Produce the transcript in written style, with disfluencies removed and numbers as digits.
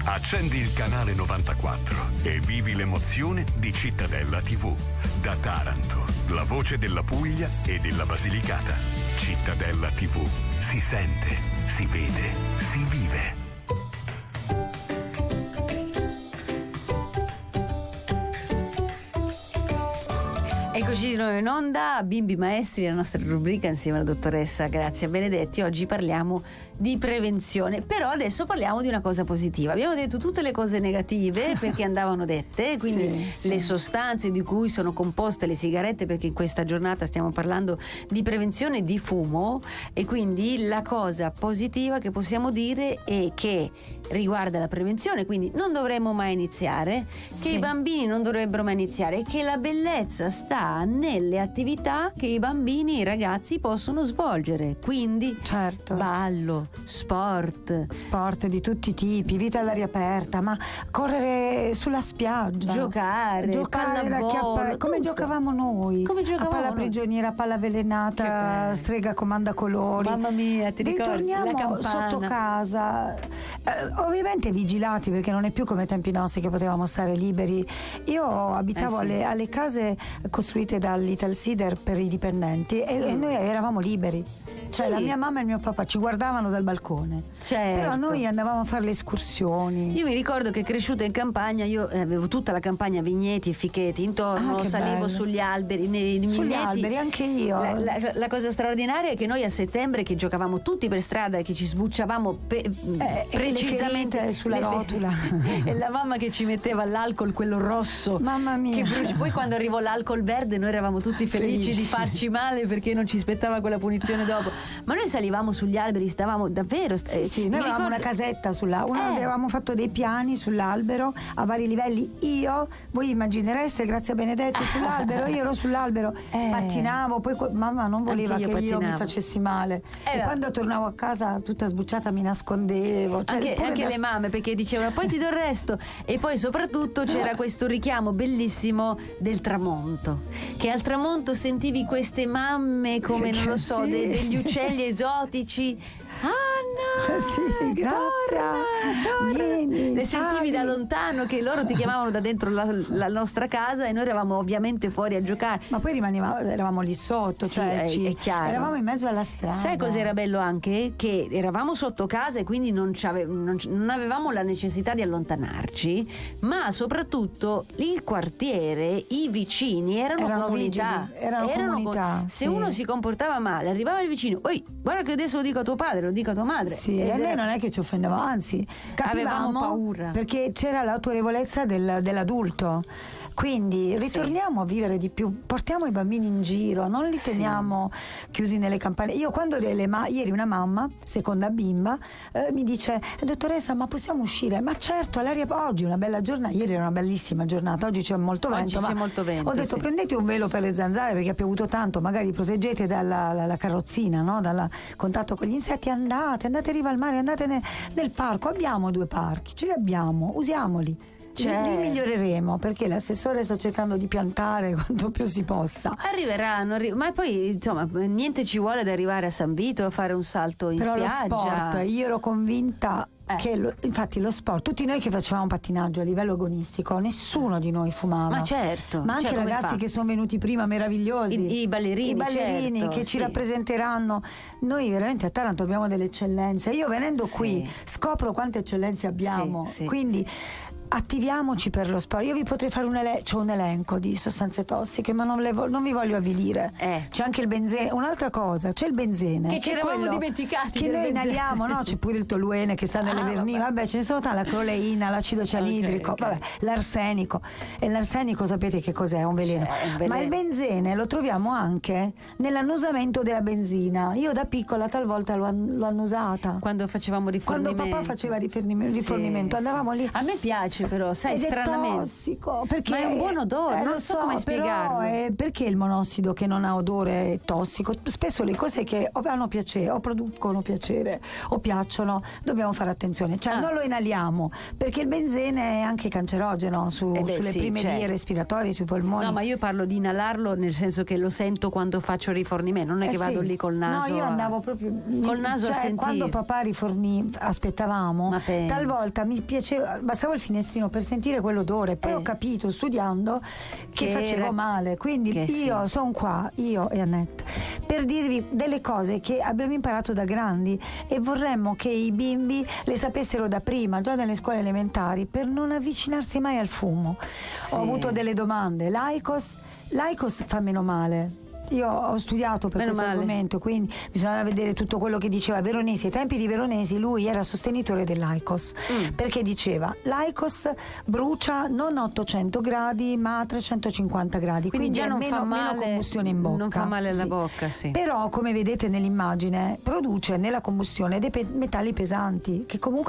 Accendi il canale 94 e vivi l'emozione di Cittadella TV. Da Taranto, la voce della Puglia e della Basilicata. Cittadella TV. Si sente, si vede, si vive. Eccoci di nuovo in onda, Bimbi Maestri, la nostra rubrica insieme alla dottoressa Grazia Benedetti. Oggi parliamo di prevenzione, però adesso parliamo di una cosa positiva. Abbiamo detto tutte le cose negative perché andavano dette, quindi le sostanze di cui sono composte le sigarette, perché in questa giornata stiamo parlando di prevenzione di fumo, e quindi la cosa positiva che possiamo dire è che riguarda la prevenzione, quindi non dovremmo mai iniziare, che i bambini non dovrebbero mai iniziare, e che la bellezza sta nelle attività che i bambini e i ragazzi possono svolgere, quindi ballo, sport di tutti i tipi, vita all'aria aperta, ma correre sulla spiaggia, giocare pallavolo, come giocavamo noi, a palla prigioniera, a palla avvelenata, strega comanda colori. Mamma mia, ti ricordi? La campana sotto casa, ovviamente vigilati, perché non è più come ai tempi nostri che potevamo stare liberi. Io abitavo alle case costruite dall'Italsider per i dipendenti e noi eravamo liberi, cioè la mia mamma e il mio papà ci guardavano dal balcone, però noi andavamo a fare le escursioni. Io mi ricordo che cresciuta in campagna, io avevo tutta la campagna, vigneti e ficheti intorno, salivo bello. Sugli alberi, sugli alberi anche io. La cosa straordinaria è che noi a settembre, che giocavamo tutti per strada e che ci sbucciavamo precisamente sulla rotula e la mamma che ci metteva l'alcol, quello rosso, mamma mia, poi quando arrivò l'alcol verde noi eravamo tutti felici di farci male perché non ci aspettava quella punizione dopo, ma noi salivamo sugli alberi, stavamo davvero noi avevamo una casetta avevamo fatto dei piani sull'albero a vari livelli. Voi immaginereste, Grazia Benedetti sull'albero, io ero sull'albero, pattinavo, poi mamma non voleva che io mi facessi male, e quando tornavo a casa tutta sbucciata mi nascondevo, anche le mamme, perché dicevano poi ti do il resto. E poi soprattutto c'era questo richiamo bellissimo del tramonto, che al tramonto sentivi queste mamme come non lo so, degli uccelli esotici. Anna, sì, grazie, vieni, le sentivi da lontano che loro ti chiamavano da dentro la nostra casa e noi eravamo ovviamente fuori a giocare, ma poi eravamo lì sotto, cioè è chiaro, eravamo in mezzo alla strada. Sai cos'era bello anche? Che eravamo sotto casa e quindi non avevamo la necessità di allontanarci, ma soprattutto il quartiere, i vicini erano comunità, comunità, se uno si comportava male arrivava il vicino, guarda che adesso lo dico a tuo padre, lo dico a tua madre. E noi non è che ci offendevamo, anzi avevamo paura, perché c'era l'autorevolezza dell'adulto. Quindi ritorniamo a vivere di più, portiamo i bambini in giro, non li teniamo chiusi nelle campane. Io quando ieri una mamma, seconda bimba, mi dice: dottoressa, ma possiamo uscire? Ma certo, all'aria, oggi è una bella giornata, ieri era una bellissima giornata, oggi c'è molto vento. Ho detto prendete un velo per le zanzare perché ha piovuto tanto, magari proteggete dalla carrozzina, no? Dal contatto con gli insetti, andate in riva al mare, andate nel parco, abbiamo 2 parchi, ce li abbiamo, usiamoli. Li miglioreremo, perché l'assessore sta cercando di piantare quanto più si possa. Arriveranno, ma poi insomma niente ci vuole ad arrivare a San Vito a fare un salto in però spiaggia. Lo sport, io ero convinta che infatti lo sport, tutti noi che facevamo pattinaggio a livello agonistico, nessuno di noi fumava. Ma certo, ma anche i ragazzi che sono venuti prima, meravigliosi, i ballerini che ci rappresenteranno. Noi veramente a Taranto abbiamo delle eccellenze. Io venendo qui scopro quante eccellenze abbiamo, quindi attiviamoci per lo sport. Io vi potrei fare c'ho un elenco di sostanze tossiche, ma non vi voglio avvilire. C'è anche il benzene, un'altra cosa, c'è il benzene che ci eravamo dimenticati, che noi inaliamo, no? C'è pure il toluene che sta nelle vernici, vabbè, ce ne sono tanti, la cloreina, l'acido cianidrico, vabbè, l'arsenico. E l'arsenico sapete che cos'è? È un veleno. Ma il benzene lo troviamo anche nell'annusamento della benzina. Io da piccola talvolta l'ho annusata quando facevamo rifornimento, quando papà faceva rifornimento andavamo lì. A me piace piace però, sai, ed stranamente. È tossico perché ma è un buon odore, non so come spiegarlo. Perché il monossido che non ha odore è tossico? Spesso le cose che hanno piacere o producono piacere o piacciono dobbiamo fare attenzione, cioè non lo inaliamo, perché il benzene è anche cancerogeno sulle prime vie respiratorie, sui polmoni. No, ma io parlo di inalarlo nel senso che lo sento quando faccio rifornimento, non è che vado lì col naso. No, io andavo proprio col naso a sentire. Quando papà aspettavamo, talvolta mi piaceva, bastava il finestrino per sentire quell'odore, poi ho capito studiando che facevo male, quindi io sono qua, io e Annette, per dirvi delle cose che abbiamo imparato da grandi e vorremmo che i bimbi le sapessero da prima, già dalle scuole elementari, per non avvicinarsi mai al fumo. Ho avuto delle domande. L'Aicos fa meno male. Io ho studiato per questo argomento, quindi bisognava vedere tutto quello che diceva Veronesi. Ai tempi di Veronesi lui era sostenitore dell'Aicos, perché diceva l'Aicos brucia non a 800 gradi ma a 350 gradi, quindi già non meno combustione in bocca. Non fa male alla bocca, sì. Però come vedete nell'immagine produce nella combustione dei metalli pesanti che comunque